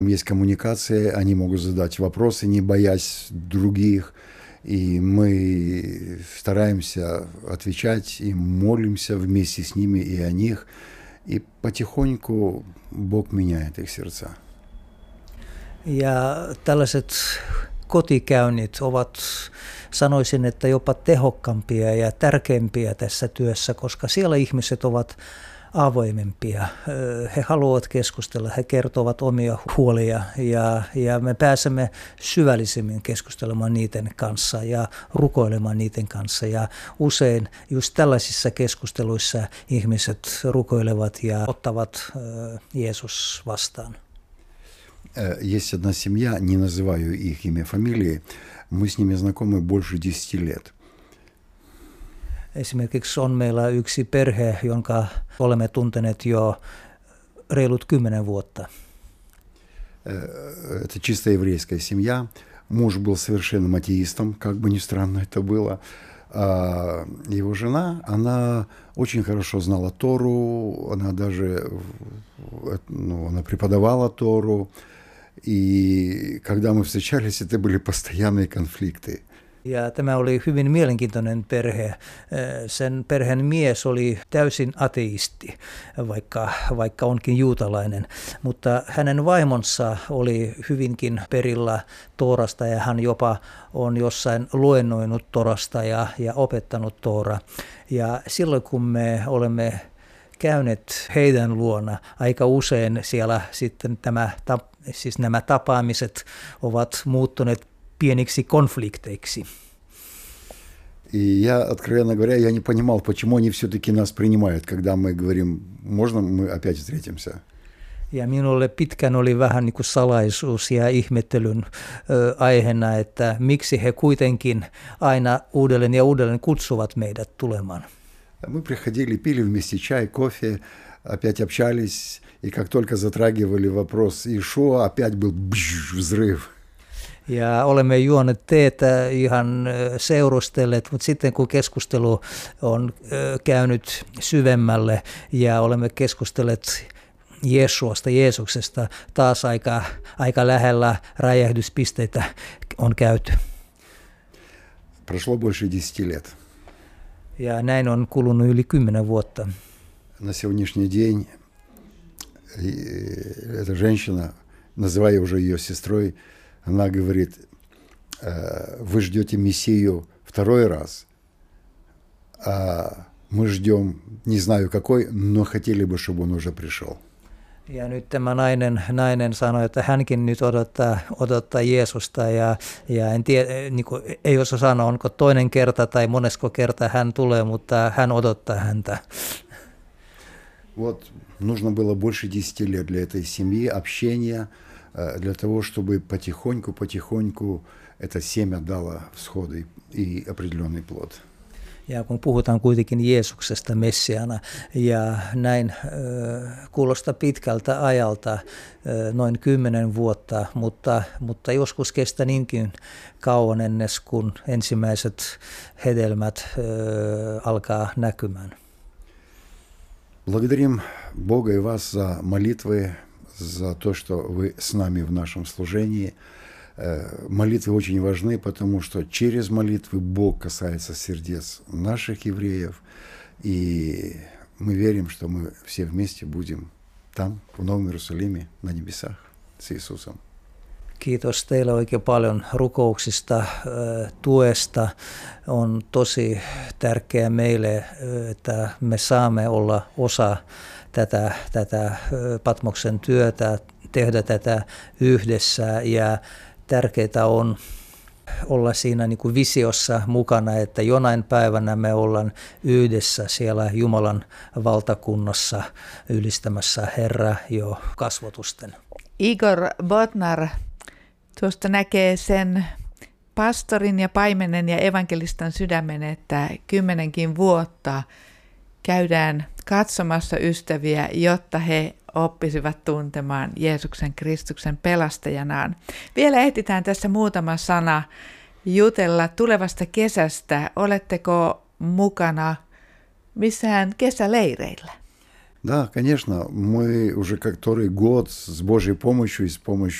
Есть коммуникация, они могут задать вопросы, не боясь других. И мы стараемся отвечать и молимся вместе с ними и о них. И потихоньку Бог меняет их сердца. Ja tällaiset kotikäynnit ovat, sanoisin, että jopa tehokkaampia ja tärkeimpiä tässä työssä, koska siellä ihmiset ovat avoimempia. He haluavat keskustella, he kertovat omia huolia ja me pääsemme syvällisemmin keskustelemaan niiden kanssa ja rukoilemaan niiden kanssa. Ja usein just tällaisissa keskusteluissa ihmiset rukoilevat ja ottavat Jeesus vastaan. Есть одна семья, не называю их имя, фамилии, мы с ними знакомы больше 10 лет. Esimerkiksi on meillä yksi perhe, jonka olemme tunteneet jo reilut 10 vuotta. Это чисто еврейская семья. Муж был совершенным атеистом, как бы ни странно это было. А его жена, она очень хорошо знала Тору, она даже она преподавала Тору. И когда мы встречались, это были постоянные конфликты. Ja tämä oli hyvin mielenkiintoinen perhe. Sen perheen mies oli täysin ateisti, vaikka onkin juutalainen. Mutta hänen vaimonsa oli hyvinkin perillä Toorasta ja hän jopa on jossain luennoinut Torasta ja opettanut Toora. Ja silloin kun me olemme käyneet heidän luona, aika usein siellä sitten nämä tapaamiset ovat muuttuneet pieniksi konflikteiksi. И я, откровенно говоря, я не понимал, почему они все-таки нас принимают, когда мы говорим, можно мы опять встретимся. Ja minulle pitkään oli vähän niin kuin salaisuus ja ihmettelyn aiheena, että miksi he kuitenkin aina uudelleen ja uudelleen kutsuvat meidät tulemaan. Мы приходили, пили вместе чай, кофе, опять общались, и как только затрагивали вопрос Иешуа, опять был взрыв. Ja olemme juoneet teetä ihan seurustelleet, mutta sitten kun keskustelu on käynyt syvemmälle ja olemme keskustelleet Jeesuksesta, taas aika lähellä räjähdyspisteitä on käyty. Прошло больше 10 лет. Ja näin on kulunut yli 10 vuotta. На сегодняшний день эта женщина, называя уже ее сестрой, она говорит, вы ждете Мессию второй раз, а мы ждем, не знаю какой, но хотели бы, чтобы он уже пришел. Ja nyt tämä nainen sanoi, että hänkin nyt odottaa Jeesusta ja en tiedä, niin kuin, ei osaa sanoa, onko toinen kerta tai monesko kerta hän tulee, mutta hän odottaa häntä. Вот, нужно было больше 10 лет для этой семьи, общения, для того, чтобы потихоньку это семя дало всходы и определенный плод. Ja kun puhutaan kuitenkin Jeesuksesta Messiana ja näin kuulostaa pitkältä ajalta, noin 10 vuotta, mutta joskus kestää niinkin kauan ennen kuin ensimmäiset hedelmät alkaa näkymään. Благодарим Бога и вас за молитвы, за то, что вы с нами в нашем служении. Молитвы очень важны, потому что через молитвы Бог касается сердец наших евреев, и мы верим, что мы все вместе будем там, в Новом Иерусалиме, на небесах с Иисусом. Kiitos teille oikein paljon rukouksista, tuesta. On tosi tärkeää meille, että me saamme olla osa tätä Patmoksen työtä, tehdä tätä yhdessä ja tärkeää on olla siinä niin kuin visiossa mukana, että jonain päivänä me ollaan yhdessä siellä Jumalan valtakunnassa ylistämässä Herra jo kasvotusten. Igor Bodnar, tuosta näkee sen pastorin ja paimenen ja evankelistan sydämen, että 10 vuotta käydään katsomassa ystäviä, jotta he oppisivat tuntemaan Jeesuksen Kristuksen pelastajanaan. Vielä ehditään tässä muutama sana jutella tulevasta kesästä. Oletteko mukana missään kesäleireillä? Да, конечно, мы уже который год с Божьей помощью и с помощью